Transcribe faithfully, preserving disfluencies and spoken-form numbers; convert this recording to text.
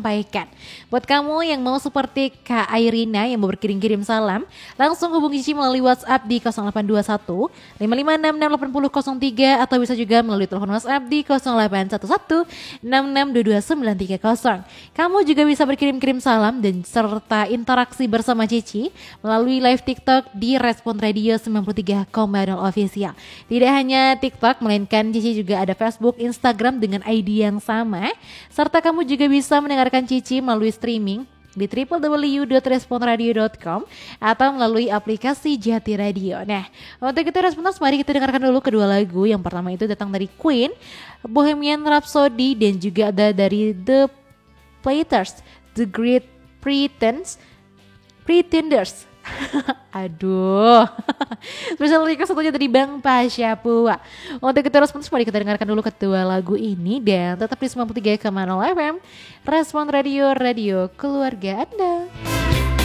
sampaikan. Buat kamu yang mau seperti Kak Airina yang mau berkirim-kirim salam, langsung hubungi Cici melalui WhatsApp di nol delapan dua satu lima lima enam enam delapan nol nol tiga atau bisa juga melalui telepon WhatsApp di nol delapan satu satu enam enam dua dua sembilan tiga nol. Kamu juga bisa berkirim-kirim salam dan serta interaksi bersama Cici melalui live TikTok di Respon Radio sembilan puluh tiga koma nol Official. Tidak hanya TikTok, melainkan Cici juga ada Facebook, Instagram dengan I D yang sama. Serta kamu juga bisa mendengarkan Cici melalui streaming di w w w dot respon radio dot com atau melalui aplikasi Jati Radio. Nah, untuk itu Responders, mari kita dengarkan dulu kedua lagu. Yang pertama itu datang dari Queen, Bohemian Rhapsody, dan juga ada dari The Platters, The Great Pretenders. Pretenders. Aduh. Spesial request satunya dari Bang Pasha Pua. Untuk itu Responders, mari kita dengarkan dulu kedua lagu ini dan tetap di sembilan puluh tiga koma nol F M Respon Radio, radio keluarga Anda.